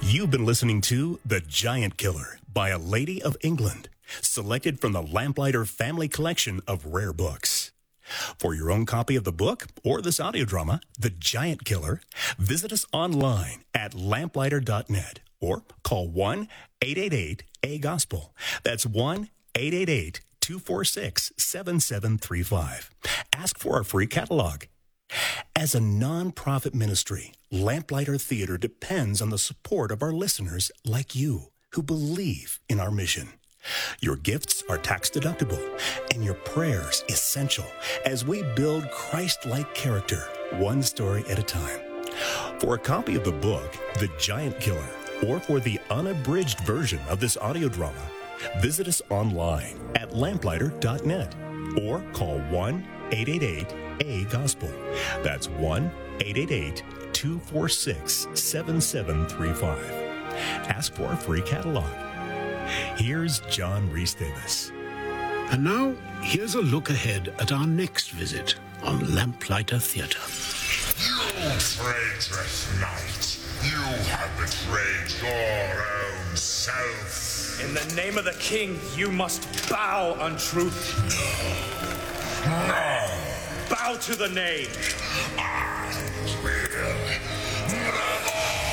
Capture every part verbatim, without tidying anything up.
You've been listening to The Giant Killer by a Lady of England, selected from the Lamplighter Family Collection of rare books. For your own copy of the book or this audio drama, The Giant Killer, visit us online at lamplighter dot net or call one eight eight eight A Gospel. That's one eight eight eight, two four six, seven seven three five. Ask for our free catalog. As a non-profit ministry, Lamplighter Theater depends on the support of our listeners like you who believe in our mission. Your gifts are tax-deductible, and your prayers essential as we build Christ-like character, one story at a time. For a copy of the book, The Giant Killer, or for the unabridged version of this audio drama, visit us online at lamplighter dot net or call one eight eight eight A Gospel. That's one eight eight eight, two four six, seven seven three five. Ask for a free catalog. Here's John Rhys Davis. And now, here's a look ahead at our next visit on Lamplighter Theatre. You traitorous knight, you have betrayed your own self. In the name of the king, you must bow, untruth. No. No. Bow to the name. I will never.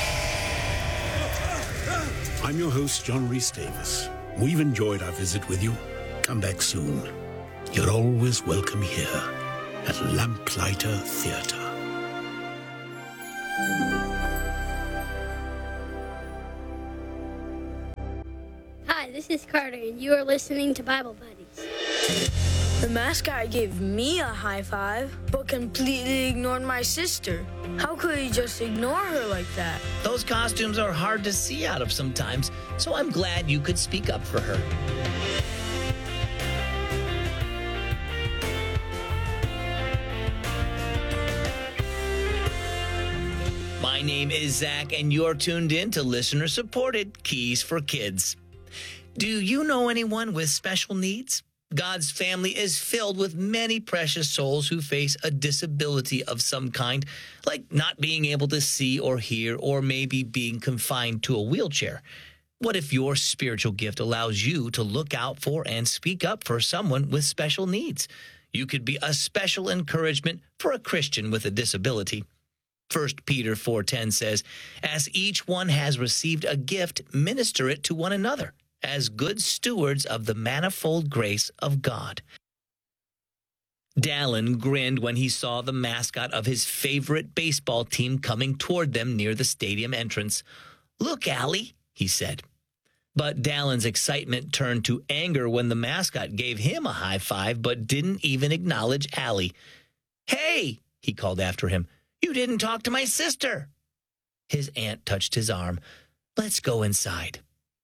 I'm your host, John Rhys Davis. We've enjoyed our visit with you. Come back soon. You're always welcome here at Lamplighter Theatre. Hi, this is Carter, and you are listening to Bible Buddies. The mascot gave me a high five, but completely ignored my sister. How could he just ignore her like that? Those costumes are hard to see out of sometimes, so I'm glad you could speak up for her. My name is Zach, and you're tuned in to listener-supported Keys for Kids. Do you know anyone with special needs? God's family is filled with many precious souls who face a disability of some kind, like not being able to see or hear, or maybe being confined to a wheelchair. What if your spiritual gift allows you to look out for and speak up for someone with special needs? You could be a special encouragement for a Christian with a disability. First Peter four ten says, "As each one has received a gift, minister it to one another, as good stewards of the manifold grace of God." Dallin grinned when he saw the mascot of his favorite baseball team coming toward them near the stadium entrance. "Look, Allie," he said. But Dallin's excitement turned to anger when the mascot gave him a high five but didn't even acknowledge Allie. "Hey," he called after him, "you didn't talk to my sister." His aunt touched his arm. "Let's go inside."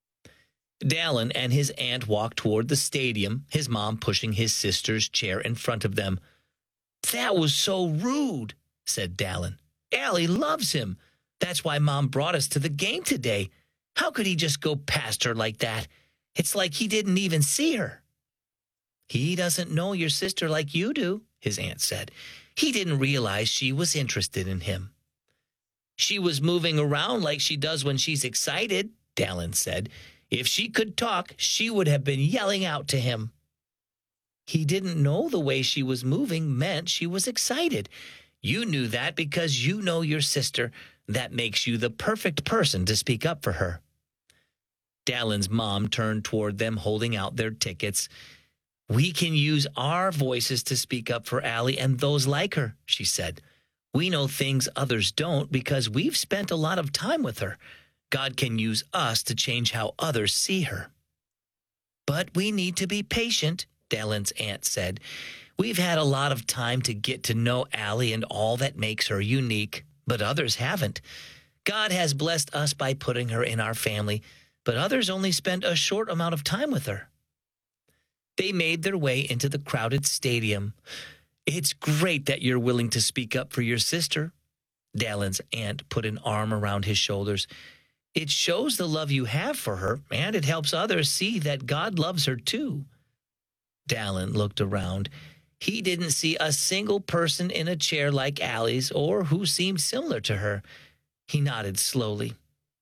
Dallin and his aunt walked toward the stadium, his mom pushing his sister's chair in front of them. "That was so rude," said Dallin. "Allie loves him. That's why Mom brought us to the game today. How could he just go past her like that? It's like he didn't even see her." "He doesn't know your sister like you do," his aunt said. "He didn't realize she was interested in him." "She was moving around like she does when she's excited," Dallin said. "If she could talk, she would have been yelling out to him." "He didn't know the way she was moving meant she was excited. You knew that because you know your sister. That makes you the perfect person to speak up for her." Dallin's mom turned toward them, holding out their tickets. "We can use our voices to speak up for Allie and those like her," she said. "We know things others don't because we've spent a lot of time with her. God can use us to change how others see her." "But we need to be patient," Dallin's aunt said. "We've had a lot of time to get to know Allie and all that makes her unique, but others haven't. God has blessed us by putting her in our family, but others only spent a short amount of time with her." They made their way into the crowded stadium. "It's great that you're willing to speak up for your sister." Dallin's aunt put an arm around his shoulders. "It shows the love you have for her, and it helps others see that God loves her too." Dallin looked around. He didn't see a single person in a chair like Allie's or who seemed similar to her. He nodded slowly.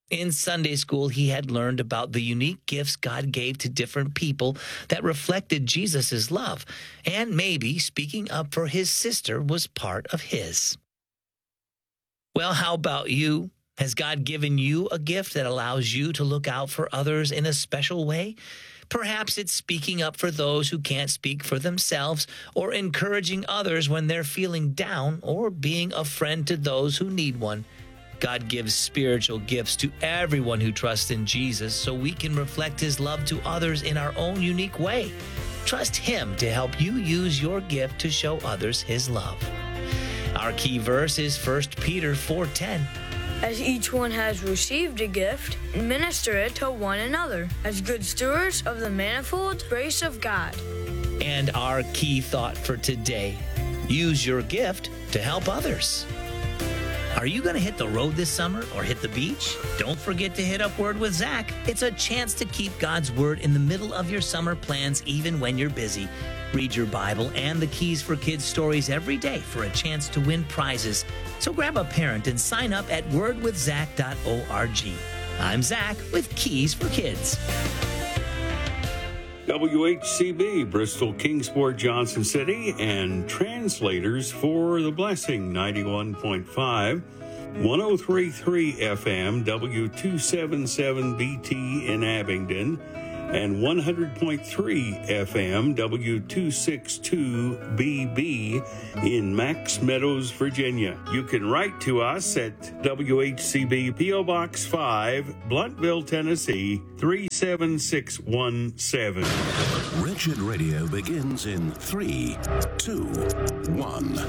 In Sunday school, he had learned about the unique gifts God gave to different people that reflected Jesus' love, and maybe speaking up for his sister was part of his. Well, how about you? Has God given you a gift that allows you to look out for others in a special way? Perhaps it's speaking up for those who can't speak for themselves, or encouraging others when they're feeling down, or being a friend to those who need one. God gives spiritual gifts to everyone who trusts in Jesus so we can reflect his love to others in our own unique way. Trust him to help you use your gift to show others his love. Our key verse is First Peter four ten. As each one has received a gift, minister it to one another, as good stewards of the manifold grace of God. And our key thought for today, use your gift to help others. Are you going to hit the road this summer or hit the beach? Don't forget to hit up Word with Zach. It's a chance to keep God's Word in the middle of your summer plans even when you're busy. Read your Bible and the Keys for Kids stories every day for a chance to win prizes. So grab a parent and sign up at word with zach dot org. I'm Zach with Keys for Kids. W H C B, Bristol, Kingsport, Johnson City, and translators for The Blessing, ninety-one point five, one oh three point three F M, W two seventy-seven B T in Abingdon, and one hundred point three F M, W two sixty-two B B in Max Meadows, Virginia. You can write to us at W H C B, P O Box five, Blunteville, Tennessee, three seven six one seven. Wretched Radio begins in three, two, one.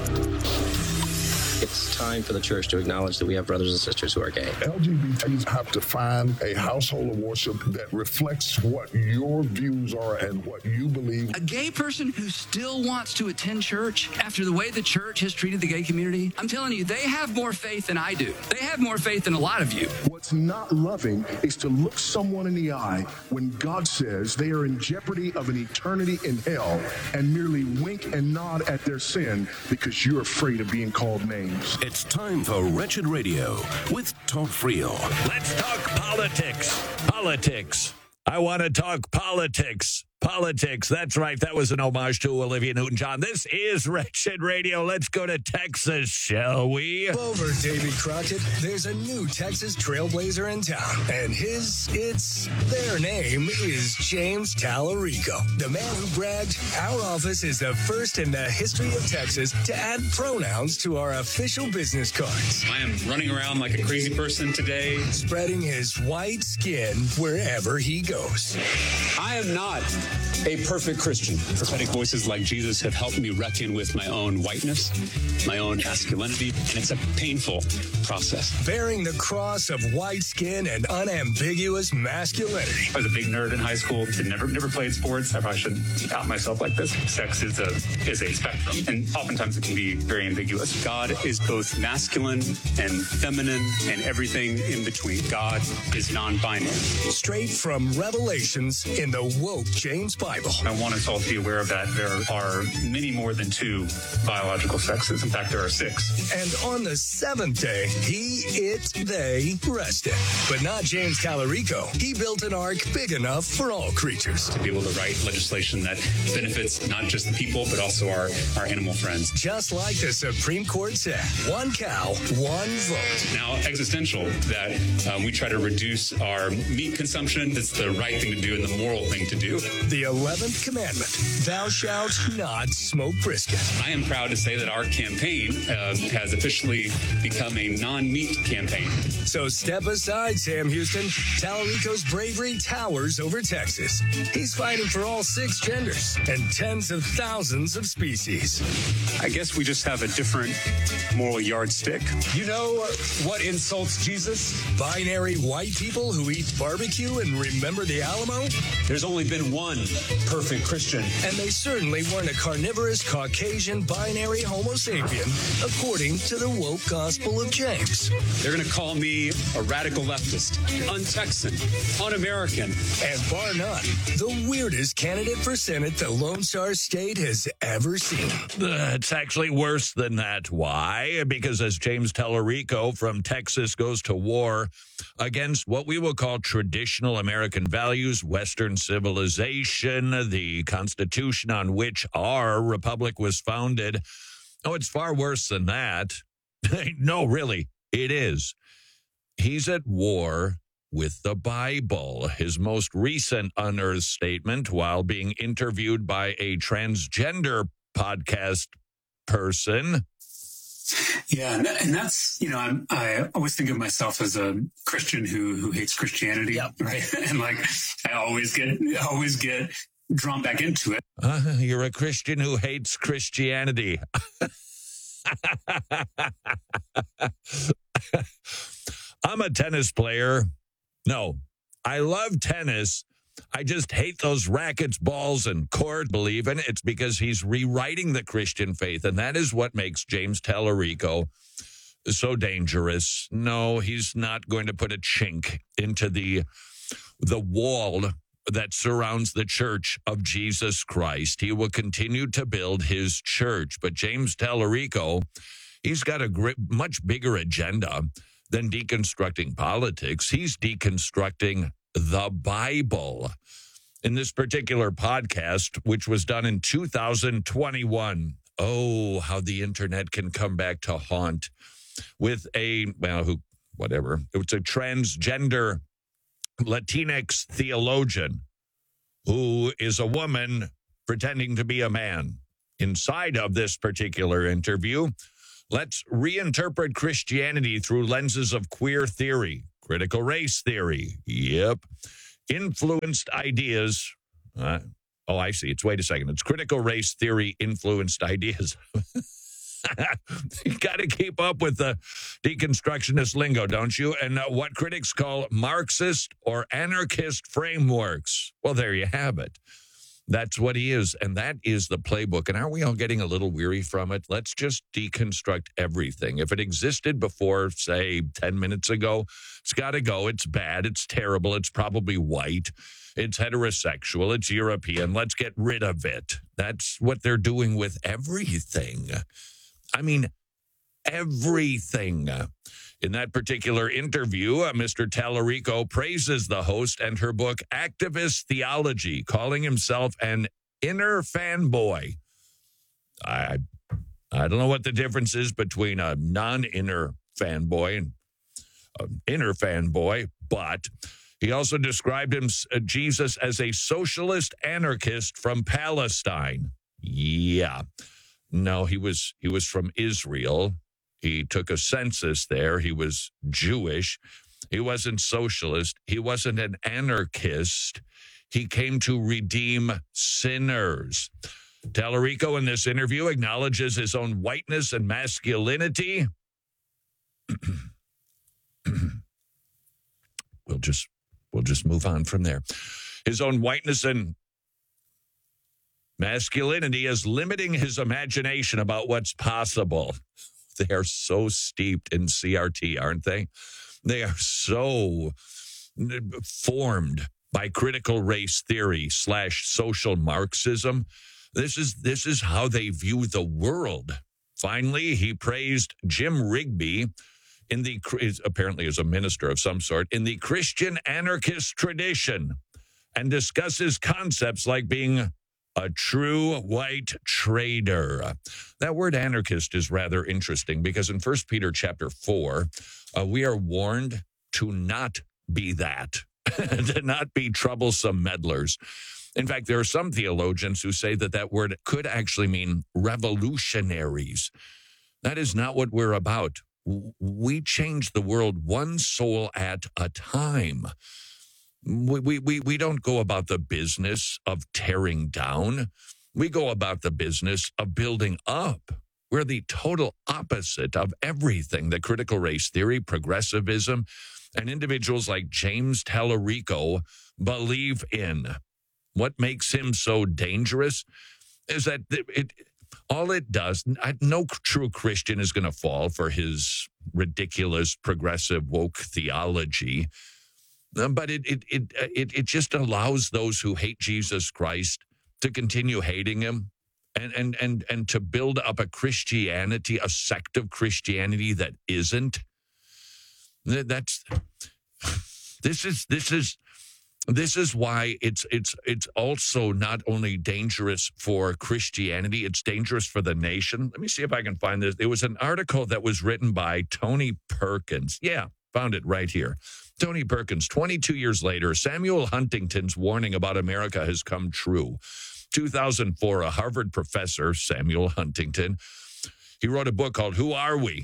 It's time for the church to acknowledge that we have brothers and sisters who are gay. L G B Ts have to find a household of worship that reflects what your views are and what you believe. A gay person who still wants to attend church after the way the church has treated the gay community, I'm telling you, they have more faith than I do. They have more faith than a lot of you. What's not loving is to look someone in the eye when God says they are in jeopardy of an eternity in hell and merely wink and nod at their sin because you're afraid of being called names. It's time for Wretched Radio with Todd Friel. Let's talk politics. Politics. I want to talk politics. Politics. That's right. That was an homage to Olivia Newton-John. This is Wretched Radio. Let's go to Texas, shall we? Over, Davy Crockett. There's a new Texas trailblazer in town, and his, it's, their name is James Tallarico, the man who bragged, our office is the first in the history of Texas to add pronouns to our official business cards. I am running around like a crazy person today, spreading his white skin wherever he goes. I am not a perfect Christian. Prophetic voices like Jesus have helped me reckon with my own whiteness, my own masculinity, and it's a painful process. Bearing the cross of white skin and unambiguous masculinity. I was a big nerd in high school, that never never played sports. I probably shouldn't out myself like this. Sex is a is a spectrum, and oftentimes it can be very ambiguous. God is both masculine and feminine and everything in between. God is non-binary. Straight from Revelations in the woke James Bible. I want us all to be aware of that. There are many more than two biological sexes. In fact, there are six. And on the seventh day, he, it, they rested. But not James Tallarico. He built an ark big enough for all creatures. To be able to write legislation that benefits not just the people, but also our, our animal friends. Just like the Supreme Court said, one cow, one vote. Now, existential, that um, we try to reduce our meat consumption. That's the right thing to do and the moral thing to do. The eleventh commandment, thou shalt not smoke brisket. I am proud to say that our campaign uh, has officially become a non-meat campaign. So step aside, Sam Houston. Tallarico's bravery towers over Texas. He's fighting for all six genders and tens of thousands of species. I guess we just have a different moral yardstick. You know what insults Jesus? Binary white people who eat barbecue and remember the Alamo? There's only been one perfect Christian. And they certainly weren't a carnivorous Caucasian binary Homo sapien, according to the woke Gospel of James. They're going to call me a radical leftist, un-Texan, un-American. And bar none, the weirdest candidate for Senate the Lone Star State has ever seen. Uh, it's actually worse than that. Why? Because as James Tallarico from Texas goes to war against what we will call traditional American values, Western civilization, the Constitution on which our republic was founded. Oh, it's far worse than that. No, really, it is. He's at war with the Bible. His most recent unearthed statement while being interviewed by a transgender podcast person. Yeah, and, and that's, you know, I'm, I always think of myself as a Christian who who hates Christianity, yep. Right? And like, I always get, always get drawn back into it. Uh, you're a Christian who hates Christianity. I'm a tennis player. No, I love tennis. I just hate those rackets, balls, and court. Believe in it's because he's rewriting the Christian faith, and that is what makes James Tallarico so dangerous. No, he's not going to put a chink into the the wall that surrounds the Church of Jesus Christ. He will continue to build his church, but James Tallarico, he's got a great, much bigger agenda than deconstructing politics. He's deconstructing the Bible. In this particular podcast, which was done in two thousand twenty-one, oh, how the internet can come back to haunt with a, well, who, whatever, it's a transgender Latinx theologian who is a woman pretending to be a man. Inside of this particular interview, let's reinterpret Christianity through lenses of queer theory, critical race theory. Yep. Influenced ideas. Uh, oh, I see. It's, wait a second. It's critical race theory influenced ideas. You got to keep up with the deconstructionist lingo, don't you? And uh, what critics call Marxist or anarchist frameworks. Well, there you have it. That's what he is, and that is the playbook. And aren't we all getting a little weary from it? Let's just deconstruct everything. If it existed before, say, ten minutes ago, it's got to go. It's bad. It's terrible. It's probably white. It's heterosexual. It's European. Let's get rid of it. That's what they're doing with everything. I mean, everything. In that particular interview, uh, Mister Tallarico praises the host and her book, Activist Theology, calling himself an inner fanboy. I, I don't know what the difference is between a non-inner fanboy and an inner fanboy, but he also described him, uh, Jesus as a socialist anarchist from Palestine. Yeah. No, he was he was from Israel. He took a census there. He was Jewish. He wasn't socialist. He wasn't an anarchist. He came to redeem sinners. Tallarico in this interview acknowledges his own whiteness and masculinity. we'll just we'll just move on from there. His own whiteness and masculinity is limiting his imagination about what's possible. They are so steeped in C R T, aren't they? They are so formed by critical race theory slash social Marxism. This is this is how they view the world. Finally, he praised Jim Rigby, in the apparently as a minister of some sort, in the Christian anarchist tradition, and discusses concepts like being a true white trader. That word anarchist is rather interesting because in First Peter chapter four, uh, we are warned to not be that, to not be troublesome meddlers. In fact, there are some theologians who say that that word could actually mean revolutionaries. That is not what we're about. We change the world one soul at a time. We, we, we, we don't go about the business of tearing down. We go about the business of building up. We're the total opposite of everything that critical race theory, progressivism, and individuals like James Tallarico believe in. what makes him so dangerous is that it, it all it does, no true Christian is going to fall for his ridiculous progressive woke theology, but it it it it it just allows those who hate Jesus Christ to continue hating him, and and and and to build up a Christianity, a sect of Christianity that isn't. That's this is this is this is why it's it's it's also not only dangerous for Christianity, it's dangerous for the nation. Let me see if I can find this. It was an article that was written by Tony Perkins. Yeah, found it right here. Tony Perkins, twenty-two years later, Samuel Huntington's warning about America has come true. two thousand four, a Harvard professor, Samuel Huntington, he wrote a book called Who Are We?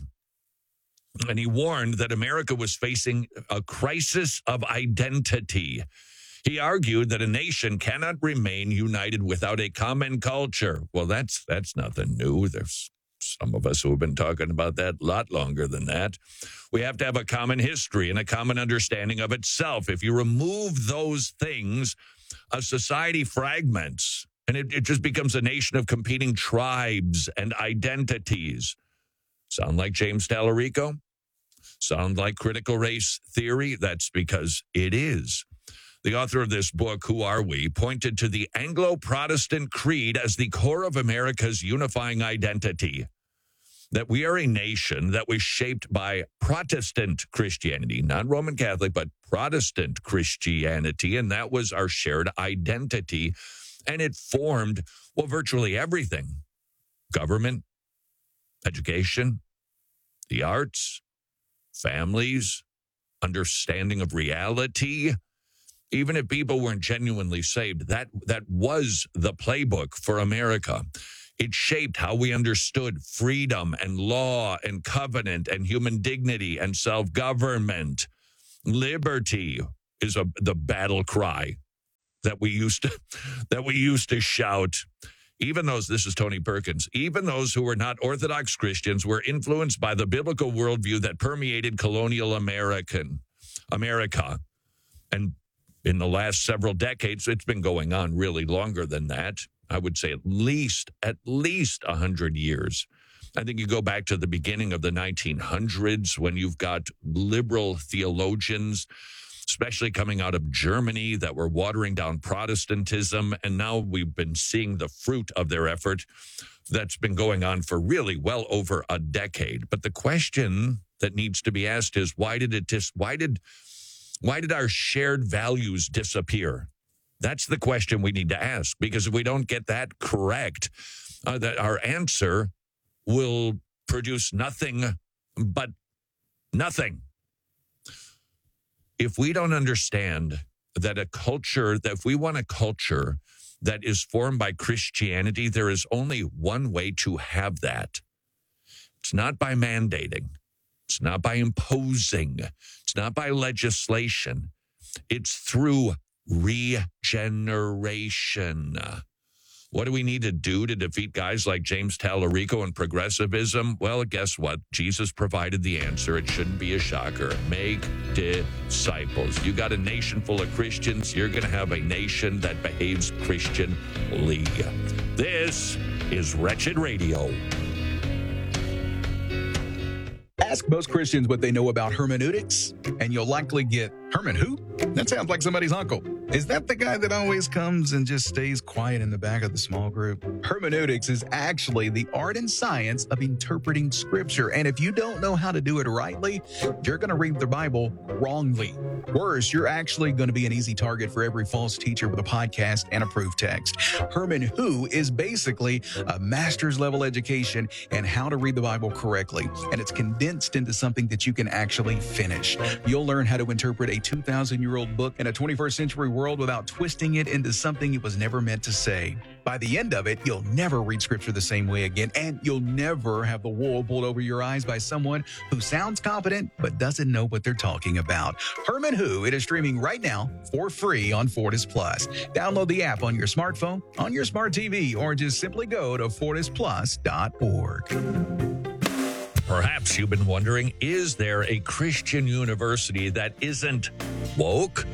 And he warned that America was facing a crisis of identity. He argued that a nation cannot remain united without a common culture. Well, that's that's nothing new. There's some of us who have been talking about that a lot longer than that. We have to have a common history and a common understanding of itself. If you remove those things, a society fragments, and it, it just becomes a nation of competing tribes and identities. Sound like James Tallarico? Sound like critical race theory? That's because it is. The author of this book, Who Are We?, pointed to the Anglo-Protestant creed as the core of America's unifying identity. That we are a nation that was shaped by Protestant Christianity, not Roman Catholic, but Protestant Christianity, and that was our shared identity. And it formed, well, virtually everything. Government, education, the arts, families, understanding of reality. Even if people weren't genuinely saved, that that was the playbook for America. It shaped how we understood freedom and law and covenant and human dignity and self-government. Liberty is a the battle cry that we used to that we used to shout. Even those, this is Tony Perkins, even those who were not Orthodox Christians were influenced by the biblical worldview that permeated colonial American America. And in the last several decades, it's been going on really longer than that. I would say at least, at least one hundred years. I think you go back to the beginning of the nineteen hundreds when you've got liberal theologians, especially coming out of Germany, that were watering down Protestantism. And now we've been seeing the fruit of their effort that's been going on for really well over a decade. But the question that needs to be asked is, why did it dis- why did why did our shared values disappear? That's the question we need to ask, because if we don't get that correct, uh, that our answer will produce nothing but nothing. If we don't understand that a culture, that if we want a culture that is formed by Christianity, there is only one way to have that. It's not by mandating. It's not by imposing. It's not by legislation. It's through regeneration. What do we need to do to defeat guys like James Tallarico and progressivism? Well, guess what? Jesus provided the answer. It shouldn't be a shocker. Make disciples. You got a nation full of Christians. You're going to have a nation that behaves Christianly. This is Wretched Radio. Ask most Christians what they know about hermeneutics, and you'll likely get, Herman who? That sounds like somebody's uncle. Is that the guy that always comes and just stays quiet in the back of the small group? Hermeneutics is actually the art and science of interpreting Scripture, and if you don't know how to do it rightly, you're going to read the Bible wrongly. Worse, you're actually going to be an easy target for every false teacher with a podcast and a proof text. Herman Who is basically a master's level education in how to read the Bible correctly, and it's condensed into something that you can actually finish. You'll learn how to interpret a two thousand year old book in a twenty-first century world without twisting it into something it was never meant to say. By the end of it, you'll never read Scripture the same way again, and you'll never have the wool pulled over your eyes by someone who sounds competent but doesn't know what they're talking about. Herman Who, it is streaming right now for free on Fortis Plus. Download the app on your smartphone, on your smart T V, or just simply go to fortis plus dot org. Perhaps you've been wondering, is there a Christian university that isn't woke?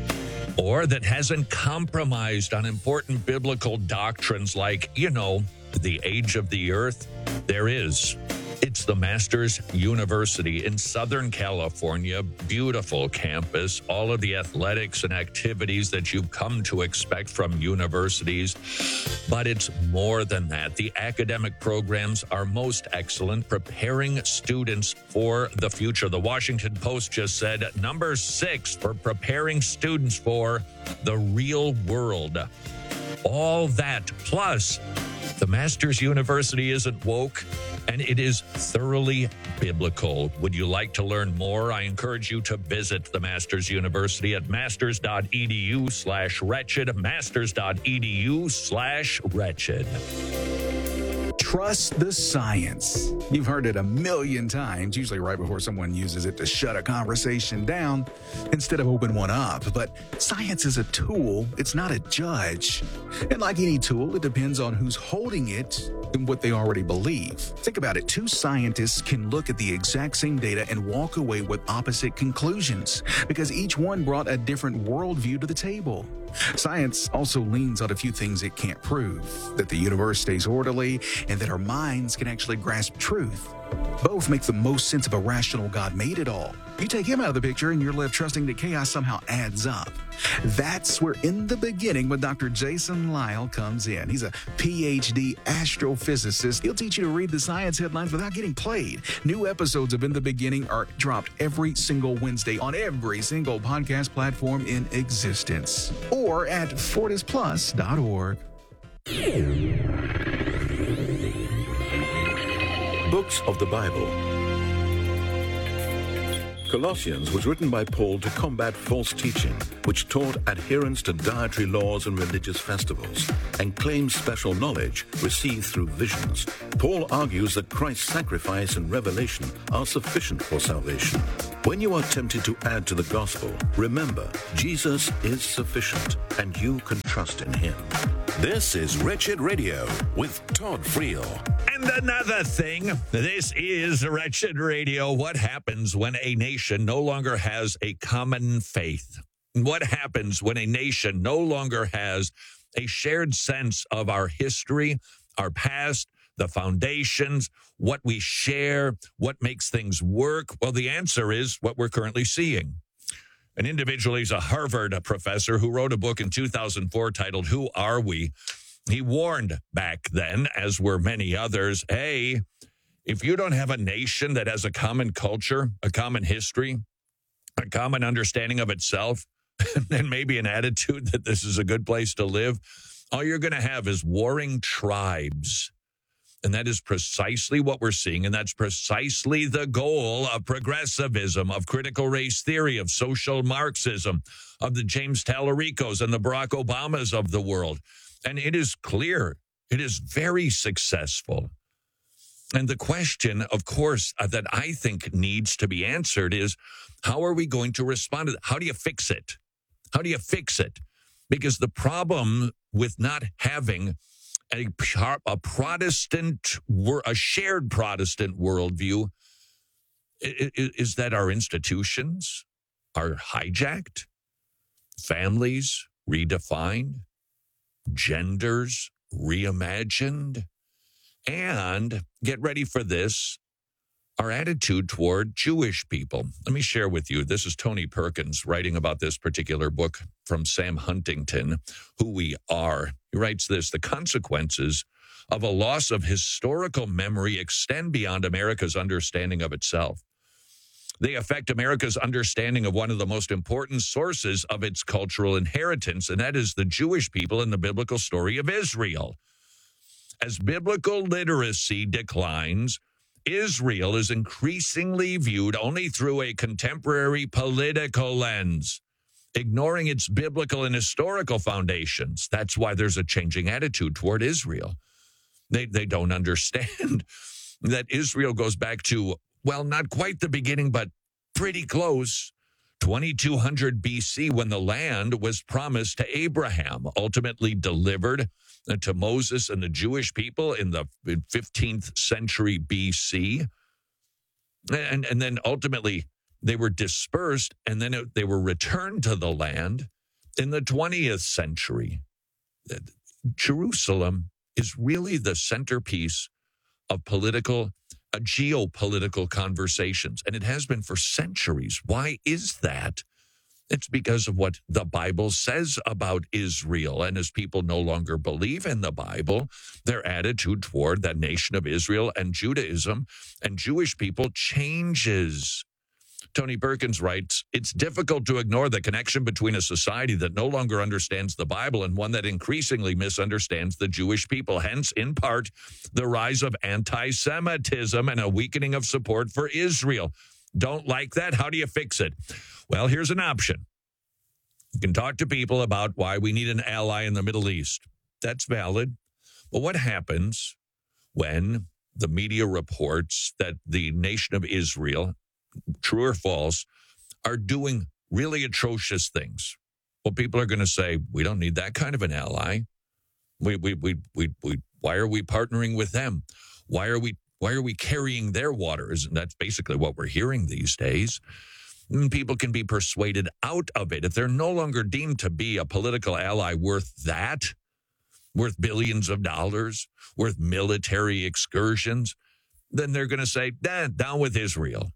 or that hasn't compromised on important biblical doctrines like, you know, the age of the earth? There is. It's the Masters University in Southern California. Beautiful campus, all of the athletics and activities that you've come to expect from universities. But it's more than that. The academic programs are most excellent, preparing students for the future. The Washington Post just said number six for preparing students for the real world. All that, plus the Masters University isn't woke, and it is thoroughly biblical. Would you like to learn more? I encourage you to visit the Masters University at masters.edu slash wretched, masters.edu slash wretched. Trust the science. You've heard it a million times, usually right before someone uses it to shut a conversation down instead of open one up. But science is a tool, it's not a judge. And like any tool, it depends on who's holding it and what they already believe. Think about it. Two scientists can look at the exact same data and walk away with opposite conclusions because each one brought a different worldview to the table. Science also leans on a few things it can't prove, that the universe stays orderly and that our minds can actually grasp truth. Both make the most sense of a rational God made it all. You take him out of the picture and you're left trusting that chaos somehow adds up. That's where In the Beginning with Doctor Jason Lisle comes in. He's a P H D astrophysicist. He'll teach you to read the science headlines without getting played. New episodes of In the Beginning are dropped every single Wednesday on every single podcast platform in existence or at fortis plus dot org. Books of the Bible. Colossians was written by Paul to combat false teaching, which taught adherence to dietary laws and religious festivals, and claims special knowledge received through visions. Paul argues that Christ's sacrifice and revelation are sufficient for salvation. When you are tempted to add to the gospel, remember, Jesus is sufficient, and you can trust in him. This is Wretched Radio with Todd Friel. And another thing, this is Wretched Radio. What happens when a nation no longer has a common faith? What happens when a nation no longer has a shared sense of our history, our past, the foundations, what we share, what makes things work? Well, the answer is what we're currently seeing. An individual, he's a Harvard professor who wrote a book in two thousand four titled, Who Are We? He warned back then, as were many others, hey, if you don't have a nation that has a common culture, a common history, a common understanding of itself, and maybe an attitude that this is a good place to live, all you're going to have is warring tribes. And that is precisely what we're seeing, and that's precisely the goal of progressivism, of critical race theory, of social Marxism, of the James Tallaricos and the Barack Obamas of the world. And it is clear, it is very successful. And the question, of course, uh, that I think needs to be answered is, how are we going to respond to that? How do you fix it? How do you fix it? Because the problem with not having A, a Protestant, a shared Protestant worldview is that our institutions are hijacked, families redefined, genders reimagined, and get ready for this, our attitude toward Jewish people. Let me share with you, this is Tony Perkins writing about this particular book from Sam Huntington, Who We Are. He writes this: the consequences of a loss of historical memory extend beyond America's understanding of itself. They affect America's understanding of one of the most important sources of its cultural inheritance, and that is the Jewish people in the biblical story of Israel. As biblical literacy declines, Israel is increasingly viewed only through a contemporary political lens, ignoring its biblical and historical foundations. That's why there's a changing attitude toward Israel. They, they don't understand that Israel goes back to, well, not quite the beginning, but pretty close, twenty-two hundred B C, when the land was promised to Abraham, ultimately delivered to Moses and the Jewish people in the fifteenth century B C. And, and then ultimately they were dispersed, and then it, they were returned to the land In the twentieth century, Jerusalem is really the centerpiece of political, uh, geopolitical conversations, and it has been for centuries. Why is that? It's because of what the Bible says about Israel. And as people no longer believe in the Bible, their attitude toward the nation of Israel and Judaism and Jewish people changes. Tony Perkins writes, it's difficult to ignore the connection between a society that no longer understands the Bible and one that increasingly misunderstands the Jewish people. Hence, in part, the rise of anti-Semitism and a weakening of support for Israel. Don't like that? How do you fix it? Well, here's an option. You can talk to people about why we need an ally in the Middle East. That's valid. But what happens when the media reports that the nation of Israel, true or false, are doing really atrocious things? Well, people are going to say, we don't need that kind of an ally. We, we, we, we, we, why are we partnering with them? Why are we, why are we carrying their waters? And that's basically what we're hearing these days. And people can be persuaded out of it. If they're no longer deemed to be a political ally worth that, worth billions of dollars, worth military excursions, then they're going to say, nah, down with Israel.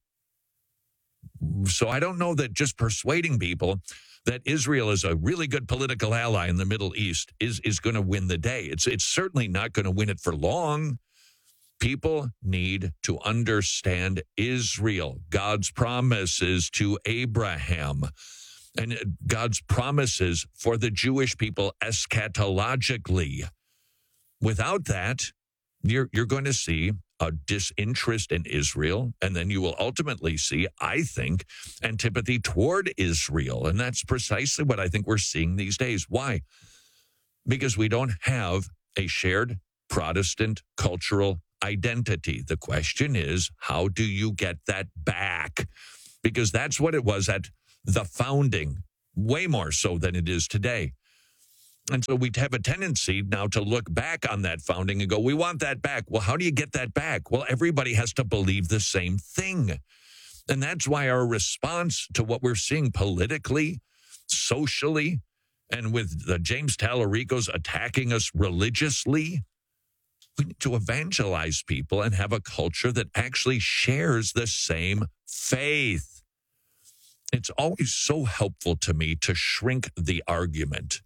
So I don't know that just persuading people that Israel is a really good political ally in the Middle East is, is going to win the day. It's, it's certainly not going to win it for long. People need to understand Israel, God's promises to Abraham, and God's promises for the Jewish people eschatologically. Without that, you're, you're going to see a disinterest in Israel, and then you will ultimately see, I think, antipathy toward Israel. And that's precisely what I think we're seeing these days. Why? Because we don't have a shared Protestant cultural identity. The question is, how do you get that back? Because that's what it was at the founding, way more so than it is today. And so we have a tendency now to look back on that founding and go, we want that back. Well, how do you get that back? Well, everybody has to believe the same thing. And that's why our response to what we're seeing politically, socially, and with the James Talarico's attacking us religiously, we need to evangelize people and have a culture that actually shares the same faith. It's always so helpful to me to shrink the argument.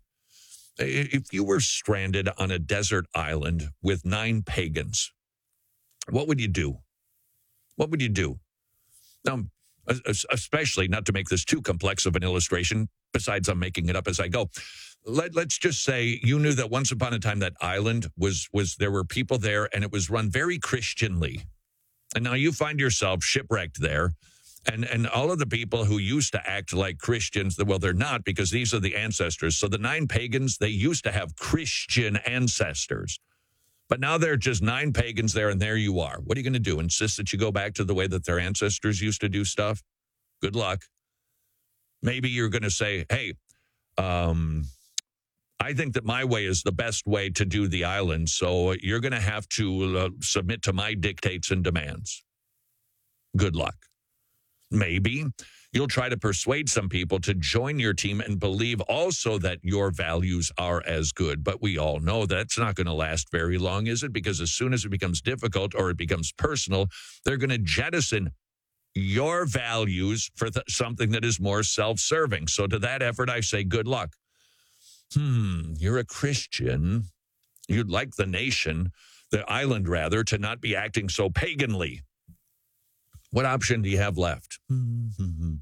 If you were stranded on a desert island with nine pagans, what would you do? What would you do? Now, especially, not to make this too complex of an illustration, besides I'm making it up as I go, Let, let's just say you knew that once upon a time that island was, was there were people there and it was run very Christianly. And now you find yourself shipwrecked there. And and all of the people who used to act like Christians, well, they're not, because these are the ancestors. So the nine pagans, they used to have Christian ancestors. But now they're just nine pagans there, and there you are. What are you going to do? Insist that you go back to the way that their ancestors used to do stuff? Good luck. Maybe you're going to say, hey, um, I think that my way is the best way to do the island, so you're going to have to uh, submit to my dictates and demands. Good luck. Maybe you'll try to persuade some people to join your team and believe also that your values are as good. But we all know that's not going to last very long, is it? Because as soon as it becomes difficult or it becomes personal, they're going to jettison your values for th- something that is more self-serving. So to that effort, I say good luck. Hmm, you're a Christian. You'd like the nation, the island rather, to not be acting so paganly. What option do you have left? You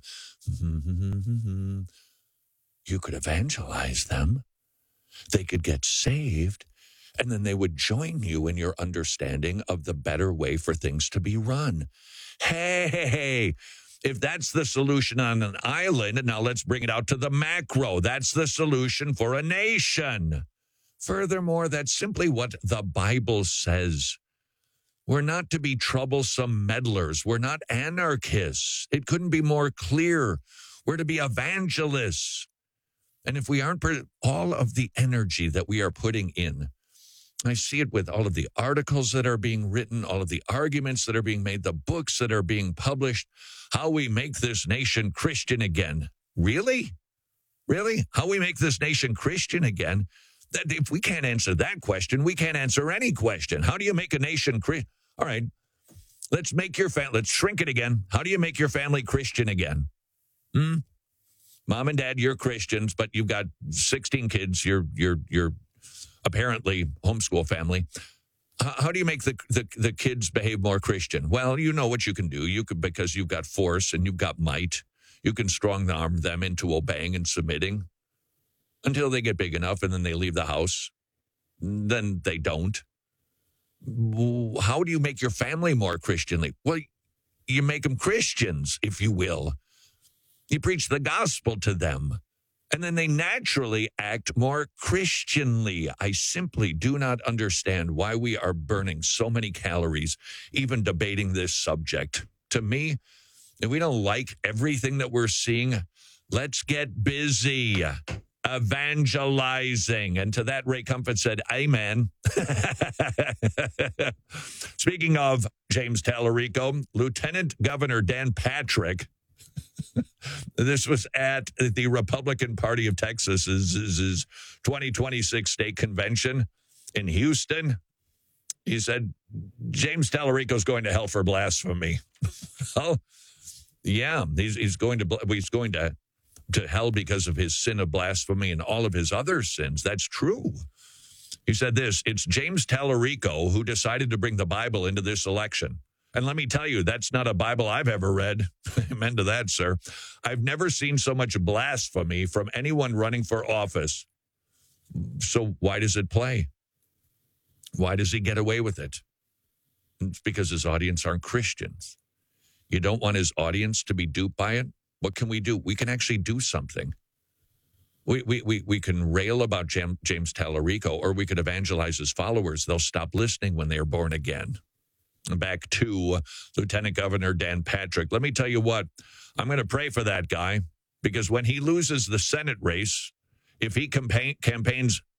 could evangelize them. They could get saved, and then they would join you in your understanding of the better way for things to be run. Hey, if that's the solution on an island, now let's bring it out to the macro. That's the solution for a nation. Furthermore, that's simply what the Bible says. We're not to be troublesome meddlers. We're not anarchists. It couldn't be more clear. We're to be evangelists. And if we aren't, all of the energy that we are putting in, I see it with all of the articles that are being written, all of the arguments that are being made, the books that are being published, how we make this nation Christian again. Really? Really? How we make this nation Christian again? That if we can't answer that question, we can't answer any question. How do you make a nation Christian? All right, let's make your family, let's shrink it again. How do you make your family Christian again? Hmm? Mom and Dad, you're Christians, but you've got sixteen kids. You're you're you're apparently homeschool family. How, how do you make the, the the kids behave more Christian? Well, you know what you can do. You could, because you've got force and you've got might. You can strong arm them into obeying and submitting until they get big enough, and then they leave the house. Then they don't. How do you make your family more Christianly? Well, you make them Christians, if you will. You preach the gospel to them, and then they naturally act more Christianly. I simply do not understand why we are burning so many calories even debating this subject. To me, if we don't like everything that we're seeing, let's get busy evangelizing. And to that, Ray Comfort said, amen. Speaking of James Tallarico, Lieutenant Governor Dan Patrick, this was at the Republican Party of Texas's twenty twenty-six state convention in Houston. He said, James Tallarico's going to hell for blasphemy. Oh, yeah, he's, he's going to he's going to, to hell because of his sin of blasphemy and all of his other sins. That's true. He said this, it's James Tallarico who decided to bring the Bible into this election. And let me tell you, that's not a Bible I've ever read. Amen to that, sir. I've never seen so much blasphemy from anyone running for office. So why does it play? Why does he get away with it? It's because his audience aren't Christians. You don't want his audience to be duped by it? What can we do? We can actually do something. We we we, we can rail about Jam, James Tallarico, or we could evangelize his followers. They'll stop listening when they are born again. Back to Lieutenant Governor Dan Patrick. Let me tell you what, I'm going to pray for that guy, because when he loses the Senate race, if he campaign, campaigns